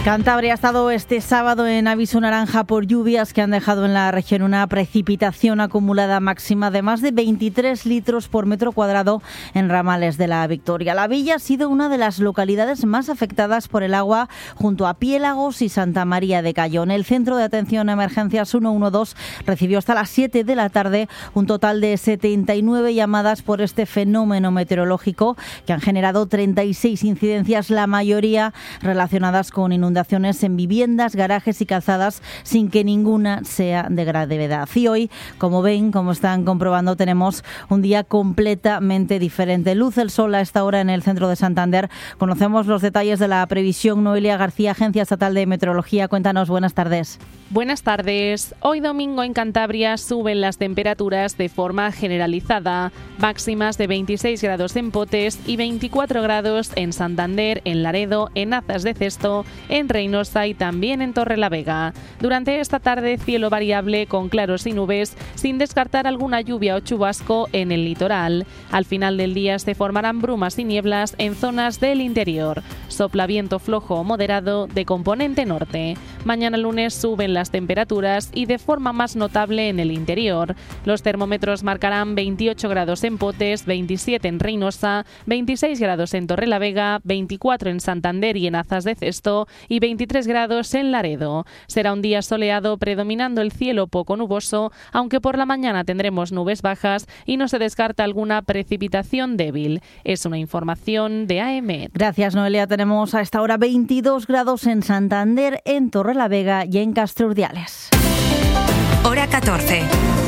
Cantabria ha estado este sábado en aviso naranja por lluvias que han dejado en la región una precipitación acumulada máxima de más de 23 litros por metro cuadrado en ramales de la Victoria. La Villa ha sido una de las localidades más afectadas por el agua junto a Piélagos y Santa María de Cayón. El Centro de Atención a Emergencias 112 recibió hasta las 7 de la tarde un total de 79 llamadas por este fenómeno meteorológico que han generado 36 incidencias, la mayoría relacionadas con inundaciones en viviendas, garajes y calzadas, sin que ninguna sea de gravedad. Y hoy, como ven, como están comprobando, tenemos un día completamente diferente. Luce el sol a esta hora en el centro de Santander. Conocemos los detalles de la previsión. Noelia García, Agencia Estatal de Meteorología. Cuéntanos, buenas tardes. Buenas tardes. Hoy domingo en Cantabria suben las temperaturas de forma generalizada. Máximas de 26 grados en Potes y 24 grados en Santander, en Laredo, en Azas de Cesto, en Reynosa y también en Torrelavega. Durante esta tarde, cielo variable con claros y nubes, sin descartar alguna lluvia o chubasco en el litoral. Al final del día se formarán brumas y nieblas en zonas del interior. Sopla viento flojo o moderado de componente norte. Mañana lunes suben las temperaturas y de forma más notable en el interior. Los termómetros marcarán 28 grados en Potes, 27 en Reynosa, 26 grados en Torrelavega, 24 en Santander y en Azas de Cesto y 23 grados en Laredo. Será un día soleado predominando el cielo poco nuboso, aunque por la mañana tendremos nubes bajas y no se descarta alguna precipitación débil. Es una información de AEMET. Gracias, Noelia. Tenemos a esta hora 22 grados en Santander, en Torrelavega y en Castrurdiales. Hora 14.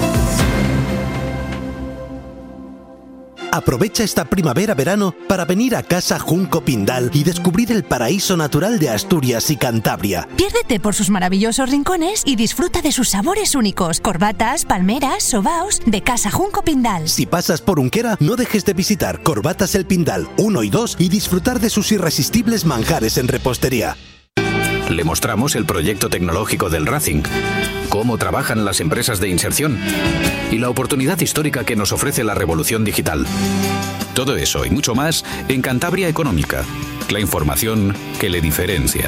Aprovecha esta primavera-verano para venir a Casa Junco Pindal y descubrir el paraíso natural de Asturias y Cantabria. Piérdete por sus maravillosos rincones y disfruta de sus sabores únicos. Corbatas, palmeras, sobaos de Casa Junco Pindal. Si pasas por Unquera, no dejes de visitar Corbatas El Pindal 1 y 2 y disfrutar de sus irresistibles manjares en repostería. Le mostramos el proyecto tecnológico del Racing, cómo trabajan las empresas de inserción y la oportunidad histórica que nos ofrece la revolución digital. Todo eso y mucho más en Cantabria Económica, la información que le diferencia.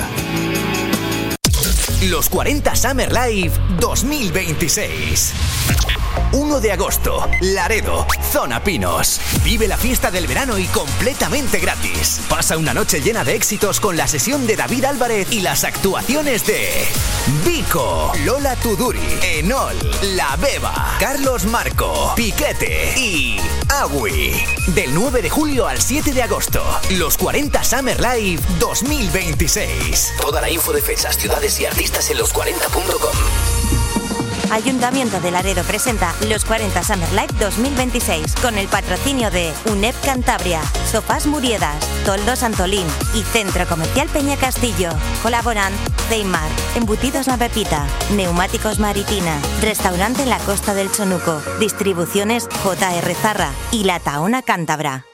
Los 40 Summer Live 2026. 1 de agosto, Laredo, Zona Pinos. Vive la fiesta del verano y completamente gratis. Pasa una noche llena de éxitos con la sesión de David Álvarez y las actuaciones de Vico, Lola Tuduri, Enol, La Beba, Carlos Marco, Piquete y Agui. Del 9 de julio al 7 de agosto. Los 40 Summer Live 2026. Toda la info de fechas, ciudades y artistas en los40.com. Ayuntamiento de Laredo presenta los 40 Summer Live 2026 con el patrocinio de UNEP Cantabria, Sofás Muriedas, Toldos Antolín y Centro Comercial Peña Castillo. Colaboran Ceimar, Embutidos La Pepita, Neumáticos Maritina, Restaurante La Costa del Chonuco, Distribuciones JR Zarra y La Tahona Cántabra.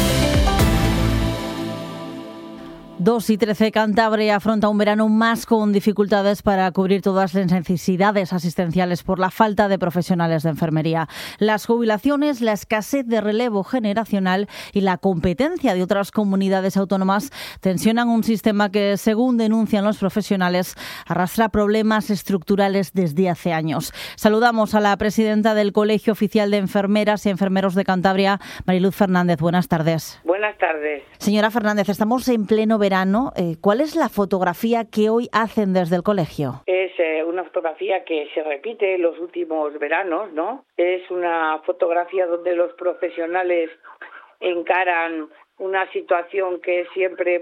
2:13, Cantabria afronta un verano más con dificultades para cubrir todas las necesidades asistenciales por la falta de profesionales de enfermería. Las jubilaciones, la escasez de relevo generacional y la competencia de otras comunidades autónomas tensionan un sistema que, según denuncian los profesionales, arrastra problemas estructurales desde hace años. Saludamos a la presidenta del Colegio Oficial de Enfermeras y Enfermeros de Cantabria, Mariluz Fernández. Buenas tardes. Buenas tardes. Señora Fernández, estamos en pleno verano. ¿Cuál es la fotografía que hoy hacen desde el colegio? Es una fotografía que se repite en los últimos veranos, ¿no? Es una fotografía donde los profesionales encaran una situación que es siempre,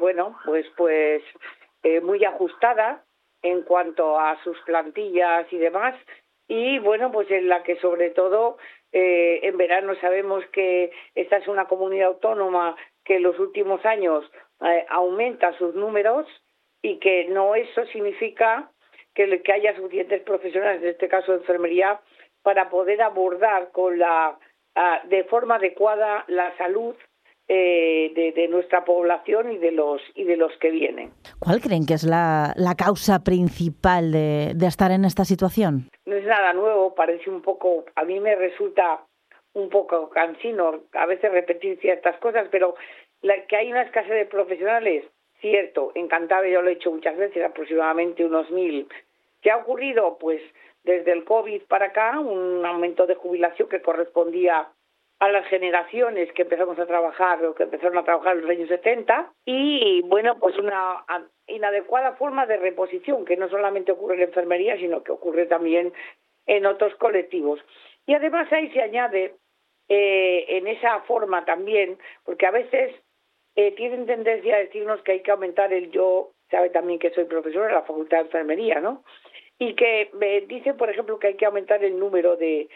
muy ajustada en cuanto a sus plantillas y demás. Y en la que sobre todo en verano sabemos que esta es una comunidad autónoma que en los últimos años aumenta sus números y que no eso significa que haya suficientes profesionales, en este caso de enfermería, para poder abordar de forma adecuada la salud de nuestra población y de los que vienen. ¿Cuál creen que es la causa principal de estar en esta situación? No es nada nuevo, parece a mí me resulta un poco cansino a veces repetir ciertas cosas, pero que hay una escasez de profesionales cierto, en Cantabria yo lo he hecho muchas veces, aproximadamente unos 1.000. ¿Qué ha ocurrido? Pues desde el COVID para acá, un aumento de jubilación que correspondía a las generaciones que empezamos a trabajar o que empezaron a trabajar en los años 70 y, bueno, pues una inadecuada forma de reposición que no solamente ocurre en la enfermería, sino que ocurre también en otros colectivos. Y además ahí se añade en esa forma también, porque a veces tienen tendencia a decirnos que hay que aumentar yo sabe también que soy profesora de la Facultad de Enfermería, ¿no? Y que dice, por ejemplo, que hay que aumentar el número de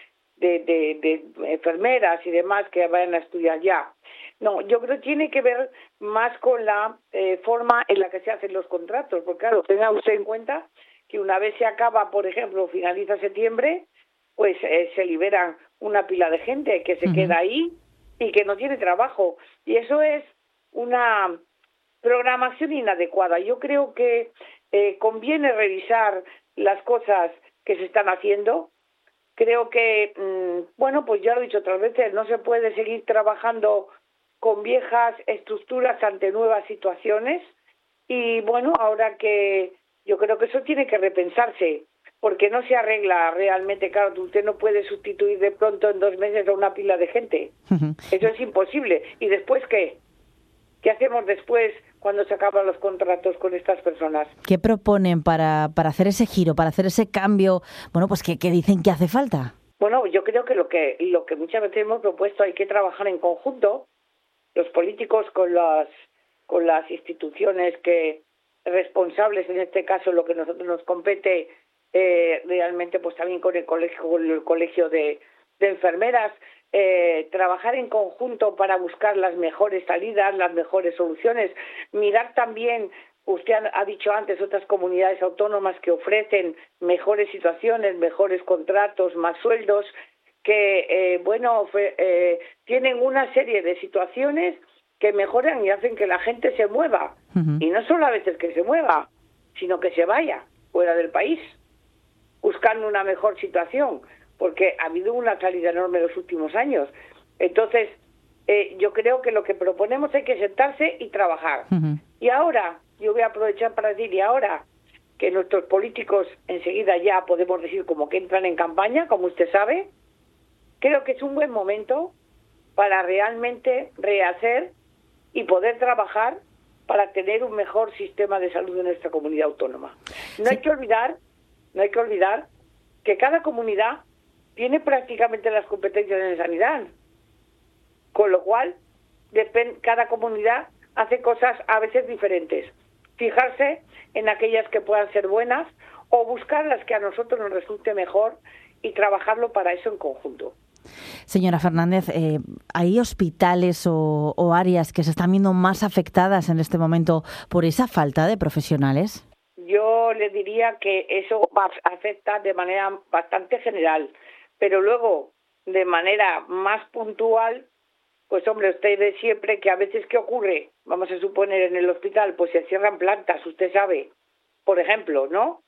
enfermeras y demás que vayan a estudiar ya. No, yo creo que tiene que ver más con la forma en la que se hacen los contratos, porque claro, tenga usted en cuenta que una vez se acaba, por ejemplo, finaliza septiembre, pues se liberan una pila de gente que se queda ahí y que no tiene trabajo. Y eso es una programación inadecuada. Yo creo que conviene revisar las cosas que se están haciendo. Creo que, bueno, pues ya lo he dicho otras veces, no se puede seguir trabajando con viejas estructuras ante nuevas situaciones. Y bueno, ahora que yo creo que eso tiene que repensarse, porque no se arregla realmente. Claro, usted no puede sustituir de pronto en 2 meses a una pila de gente. Eso es imposible. ¿Y después qué? ¿Qué hacemos después cuando se acaban los contratos con estas personas? ¿Qué proponen para hacer ese giro, para hacer ese cambio? Bueno, pues ¿qué dicen que hace falta? Bueno, yo creo que lo que muchas veces hemos propuesto, hay que trabajar en conjunto, los políticos con las instituciones que responsables, en este caso lo que a nosotros nos compete, realmente pues también con el colegio de enfermeras, trabajar en conjunto para buscar las mejores salidas, las mejores soluciones, mirar también, usted ha dicho antes, otras comunidades autónomas que ofrecen mejores situaciones, mejores contratos, más sueldos, que tienen una serie de situaciones que mejoran y hacen que la gente se mueva. Y no solo a veces que se mueva, sino que se vaya fuera del país, buscando una mejor situación, porque ha habido una salida enorme en los últimos años. Entonces, yo creo que lo que proponemos hay que sentarse y trabajar. Y ahora, yo voy a aprovechar para decir, y ahora que nuestros políticos enseguida ya podemos decir como que entran en campaña, como usted sabe, creo que es un buen momento para realmente rehacer y poder trabajar para tener un mejor sistema de salud en nuestra comunidad autónoma. No hay que olvidar que cada comunidad tiene prácticamente las competencias en sanidad, con lo cual cada comunidad hace cosas a veces diferentes. Fijarse en aquellas que puedan ser buenas o buscar las que a nosotros nos resulte mejor y trabajarlo para eso en conjunto. Señora Fernández, ¿hay hospitales o áreas que se están viendo más afectadas en este momento por esa falta de profesionales? Yo le diría que eso afecta de manera bastante general, pero luego, de manera más puntual, pues hombre, usted ve siempre que a veces, ¿qué ocurre? Vamos a suponer en el hospital, pues se cierran plantas, usted sabe, por ejemplo, ¿no?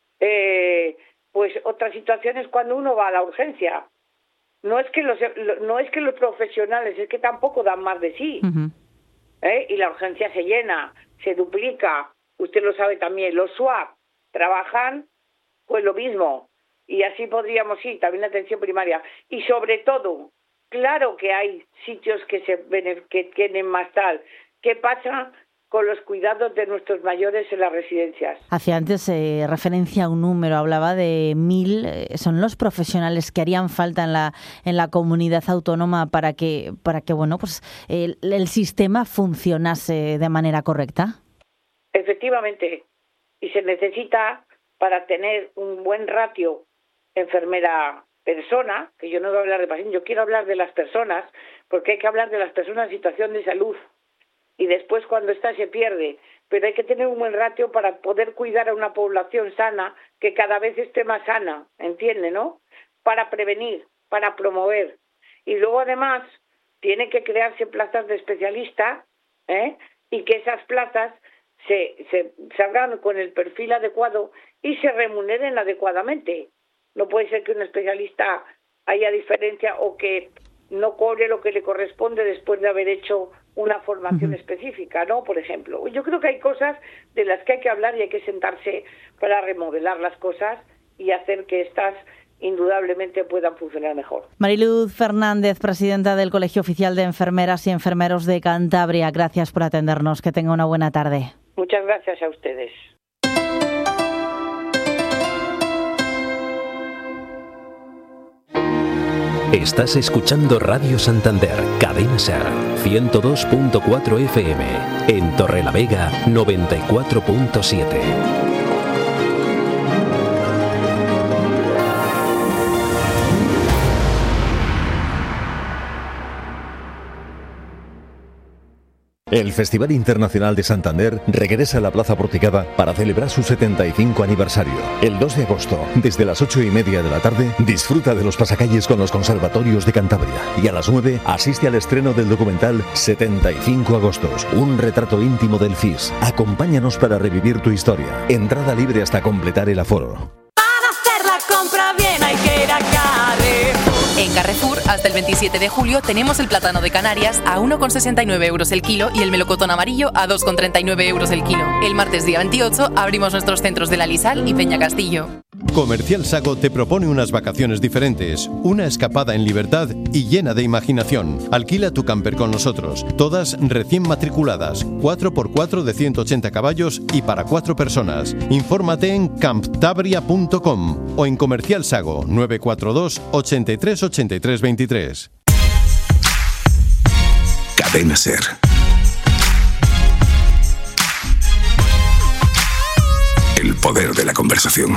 Pues otra situación es cuando uno va a la urgencia. No es que los profesionales, es que tampoco dan más de sí. Y la urgencia se llena, se duplica. Usted lo sabe también, los SWAP trabajan pues lo mismo. Y así podríamos ir, también la atención primaria. Y sobre todo, claro que hay sitios que tienen más tal. ¿Qué pasa con los cuidados de nuestros mayores en las residencias? Hacía antes referencia a un número, hablaba de 1.000, son los profesionales que harían falta en la comunidad autónoma para que bueno, pues el sistema funcionase de manera correcta. Efectivamente, y se necesita, para tener un buen ratio enfermera-persona, que yo no voy a hablar de pacientes, yo quiero hablar de las personas, porque hay que hablar de las personas en situación de salud, y después cuando está se pierde, pero hay que tener un buen ratio para poder cuidar a una población sana, que cada vez esté más sana, ¿entiende, no? Para prevenir, para promover, y luego además tiene que crearse plazas de especialista, y que esas plazas se salgan con el perfil adecuado y se remuneren adecuadamente. No puede ser que un especialista haya diferencia o que no cobre lo que le corresponde después de haber hecho una formación específica, ¿no? Por ejemplo, yo creo que hay cosas de las que hay que hablar y hay que sentarse para remodelar las cosas y hacer que estas indudablemente puedan funcionar mejor. Mariluz Fernández, presidenta del Colegio Oficial de Enfermeras y Enfermeros de Cantabria, gracias por atendernos. Que tenga una buena tarde. Muchas gracias a ustedes. Estás escuchando Radio Santander, Cadena Ser, 102.4 FM, en Torrelavega, 94.7. El Festival Internacional de Santander regresa a la Plaza Porticada para celebrar su 75 aniversario. El 2 de agosto, desde las 8:30 de la tarde, disfruta de los pasacalles con los conservatorios de Cantabria. Y a las 9, asiste al estreno del documental 75 Agostos, un retrato íntimo del FIS. Acompáñanos para revivir tu historia. Entrada libre hasta completar el aforo. Para hacer la compra bien hay que ir a Carrefour. En Carrefour, hasta el 27 de julio, tenemos el plátano de Canarias a 1,69 euros el kilo y el melocotón amarillo a 2,39 euros el kilo. El martes día 28 abrimos nuestros centros de La Lisal y Peña Castillo. Comercial Sago te propone unas vacaciones diferentes, una escapada en libertad y llena de imaginación. Alquila tu camper con nosotros, todas recién matriculadas, 4x4 de 180 caballos y para 4 personas. Infórmate en camptabria.com o en Comercial Sago 942 83 83 23. Cadena Ser. El poder de la conversación.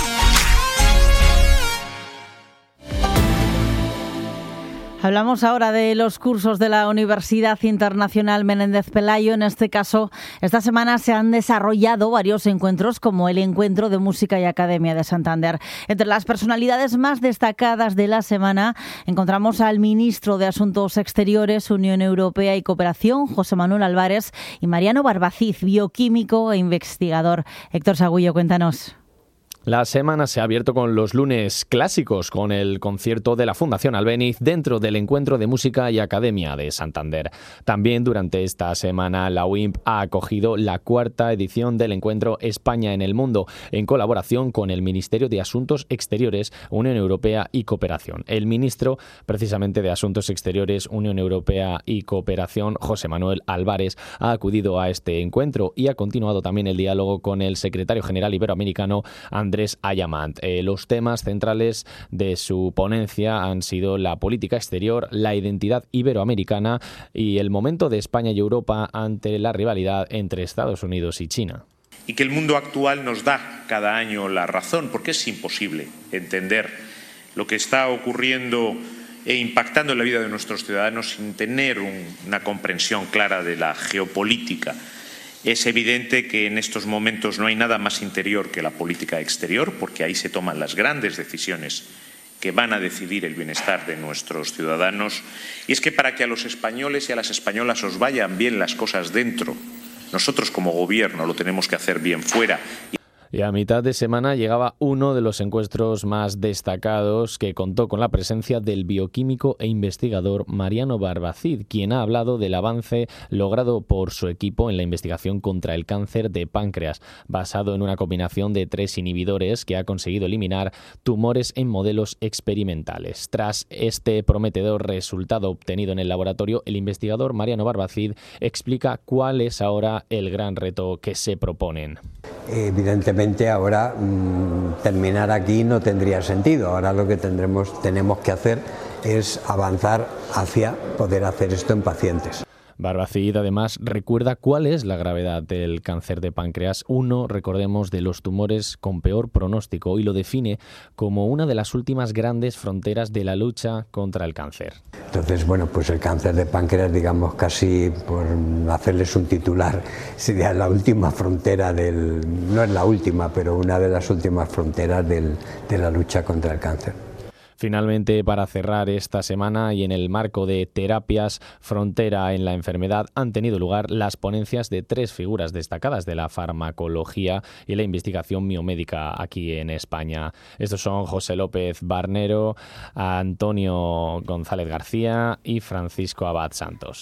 Hablamos ahora de los cursos de la Universidad Internacional Menéndez Pelayo. En este caso, esta semana se han desarrollado varios encuentros, como el Encuentro de Música y Academia de Santander. Entre las personalidades más destacadas de la semana encontramos al ministro de Asuntos Exteriores, Unión Europea y Cooperación, José Manuel Álvarez, y Mariano Barbacid, bioquímico e investigador. Héctor Sagullo, cuéntanos. La semana se ha abierto con los lunes clásicos, con el concierto de la Fundación Albéniz dentro del Encuentro de Música y Academia de Santander. También durante esta semana la UIMP ha acogido la 4ª edición del Encuentro España en el Mundo, en colaboración con el Ministerio de Asuntos Exteriores, Unión Europea y Cooperación. El ministro, precisamente de Asuntos Exteriores, Unión Europea y Cooperación, José Manuel Álvarez, ha acudido a este encuentro y ha continuado también el diálogo con el secretario general iberoamericano, Andrés Ayamant. Los temas centrales de su ponencia han sido la política exterior, la identidad iberoamericana y el momento de España y Europa ante la rivalidad entre Estados Unidos y China. Y que el mundo actual nos da cada año la razón, porque es imposible entender lo que está ocurriendo e impactando en la vida de nuestros ciudadanos sin tener una comprensión clara de la geopolítica. Es evidente que en estos momentos no hay nada más interior que la política exterior, porque ahí se toman las grandes decisiones que van a decidir el bienestar de nuestros ciudadanos. Y es que para que a los españoles y a las españolas os vayan bien las cosas dentro, nosotros como gobierno lo tenemos que hacer bien fuera. Y a mitad de semana llegaba uno de los encuentros más destacados, que contó con la presencia del bioquímico e investigador Mariano Barbacid, quien ha hablado del avance logrado por su equipo en la investigación contra el cáncer de páncreas, basado en una combinación de 3 inhibidores que ha conseguido eliminar tumores en modelos experimentales. Tras este prometedor resultado obtenido en el laboratorio, el investigador Mariano Barbacid explica cuál es ahora el gran reto que se proponen. Evidentemente ahora terminar aquí no tendría sentido. Ahora lo que tenemos que hacer es avanzar hacia poder hacer esto en pacientes. Barbacid además recuerda cuál es la gravedad del cáncer de páncreas, uno, recordemos, de los tumores con peor pronóstico, y lo define como una de las últimas grandes fronteras de la lucha contra el cáncer. Entonces, bueno, pues el cáncer de páncreas, digamos, casi por hacerles un titular, sería la última frontera no es la última, pero una de las últimas fronteras de la lucha contra el cáncer. Finalmente, para cerrar esta semana y en el marco de Terapias Frontera en la Enfermedad, han tenido lugar las ponencias de 3 figuras destacadas de la farmacología y la investigación biomédica aquí en España. Estos son José López Barnero, Antonio González García y Francisco Abad Santos.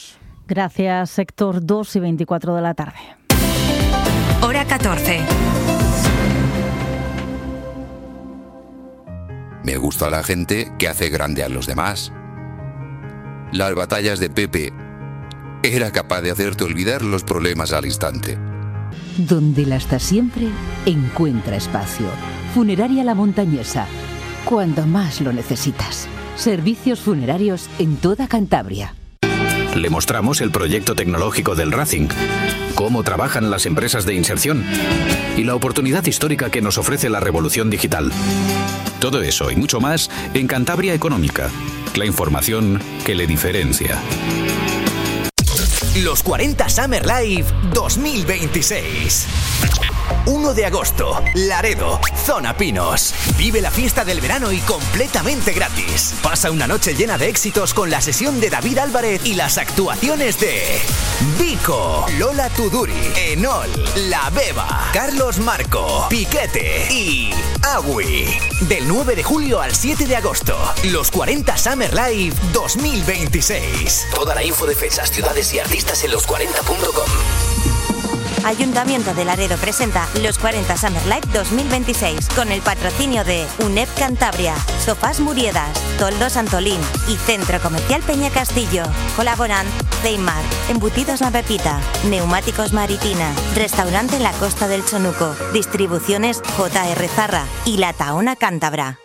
Gracias, Héctor. 2:24 de la tarde. Hora 14. Me gusta la gente que hace grande a los demás. Las batallas de Pepe era capaz de hacerte olvidar los problemas al instante. Donde la está siempre, encuentra espacio. Funeraria La Montañesa. Cuando más lo necesitas. Servicios funerarios en toda Cantabria. Le mostramos el proyecto tecnológico del Racing, cómo trabajan las empresas de inserción y la oportunidad histórica que nos ofrece la revolución digital. Todo eso y mucho más en Cantabria Económica, la información que le diferencia. Los 40 Summer Live 2026. 1 de agosto, Laredo, Zona Pinos. Vive la fiesta del verano y completamente gratis. Pasa una noche llena de éxitos con la sesión de David Álvarez y las actuaciones de Vico, Lola Tuduri, Enol, La Beba, Carlos Marco, Piquete y Agui. Del 9 de julio al 7 de agosto. Los 40 Summer Live 2026. Toda la info de fechas, ciudades y artistas en los40.com. Ayuntamiento de Laredo presenta los 40 Summer Live 2026 con el patrocinio de UNEP Cantabria, Sofás Muriedas, Toldos Antolín y Centro Comercial Peña Castillo. Colaboran Ceimar, Embutidos La Pepita, Neumáticos Maritina, Restaurante La Costa del Chonuco, Distribuciones JR Zarra y La Tahona Cántabra.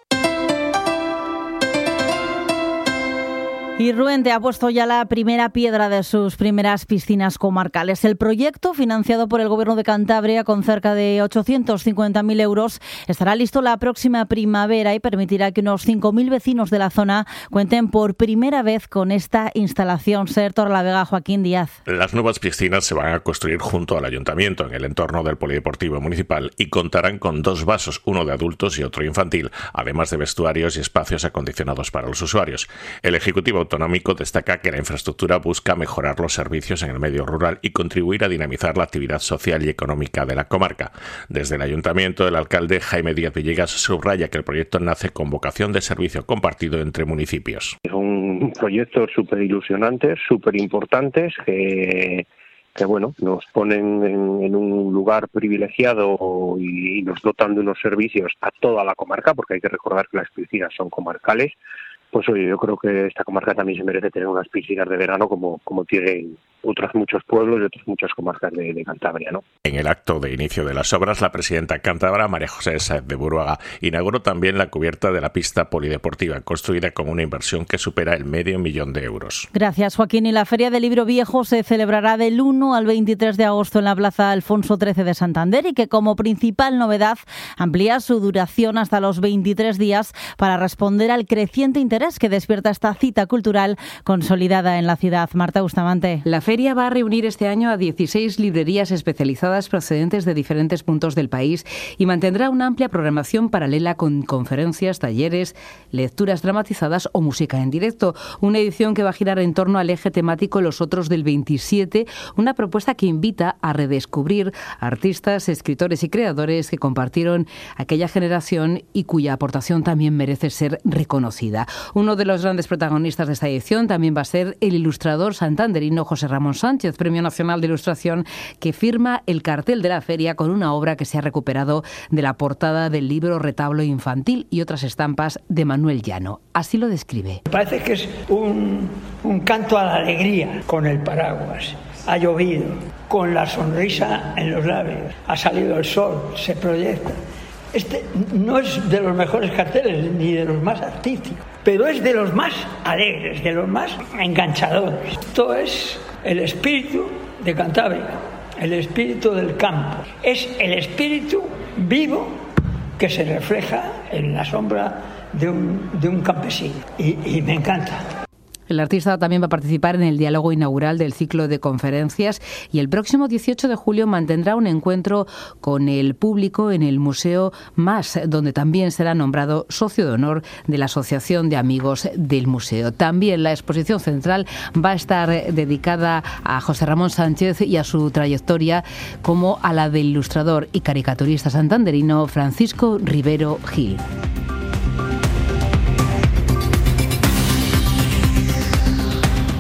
Y Ruente ha puesto ya la primera piedra de sus primeras piscinas comarcales. El proyecto, financiado por el Gobierno de Cantabria con cerca de 850.000 euros, estará listo la próxima primavera y permitirá que unos 5.000 vecinos de la zona cuenten por primera vez con esta instalación. Ser Torrelavega, Joaquín Díaz. Las nuevas piscinas se van a construir junto al Ayuntamiento en el entorno del Polideportivo Municipal y contarán con 2 vasos, uno de adultos y otro infantil, además de vestuarios y espacios acondicionados para los usuarios. El Ejecutivo Autonómico destaca que la infraestructura busca mejorar los servicios en el medio rural y contribuir a dinamizar la actividad social y económica de la comarca. Desde el Ayuntamiento, el alcalde Jaime Díaz Villegas subraya que el proyecto nace con vocación de servicio compartido entre municipios. Son proyectos súper ilusionantes, súper importantes, que bueno, nos ponen en un lugar privilegiado y nos dotan de unos servicios a toda la comarca, porque hay que recordar que las piscinas son comarcales. Pues oye, yo creo que esta comarca también se merece tener unas piscinas de verano como tienen otros muchos pueblos y otras muchas comarcas de Cantabria, ¿no? En el acto de inicio de las obras, la presidenta cántabra, María José Sáez de Buruaga, inauguró también la cubierta de la pista polideportiva, construida con una inversión que supera el $500,000 de euros. Gracias, Joaquín. Y la Feria del Libro Viejo se celebrará del 1 al 23 de agosto en la Plaza Alfonso XIII de Santander y que como principal novedad amplía su duración hasta los 23 días para responder al creciente interés que despierta esta cita cultural consolidada en la ciudad. Marta Bustamante. La feria va a reunir este año a 16 librerías especializadas procedentes de diferentes puntos del país y mantendrá una amplia programación paralela con conferencias, talleres, lecturas dramatizadas o música en directo. Una edición que va a girar en torno al eje temático Los Otros del 27, una propuesta que invita a redescubrir artistas, escritores y creadores que compartieron aquella generación y cuya aportación también merece ser reconocida. Uno de los grandes protagonistas de esta edición también va a ser el ilustrador santanderino José Ramón Sánchez, Premio Nacional de Ilustración, que firma el cartel de la feria con una obra que se ha recuperado de la portada del libro Retablo Infantil y otras estampas de Manuel Llano. Así lo describe. Parece que es un canto a la alegría con el paraguas. Ha llovido, con la sonrisa en los labios. Ha salido el sol, se proyecta. Este no es de los mejores carteles ni de los más artísticos, pero es de los más alegres, de los más enganchadores. Esto es el espíritu de Cantabria, el espíritu del campo. Es el espíritu vivo que se refleja en la sombra de un campesino. Y me encanta. El artista también va a participar en el diálogo inaugural del ciclo de conferencias y el próximo 18 de julio mantendrá un encuentro con el público en el Museo Más, donde también será nombrado socio de honor de la Asociación de Amigos del Museo. También la exposición central va a estar dedicada a José Ramón Sánchez y a su trayectoria, como a la del ilustrador y caricaturista santanderino Francisco Rivero Gil.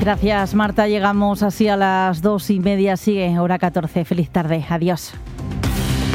Gracias, Marta. Llegamos así a las 2:30. Sigue hora 14. Feliz tarde. Adiós.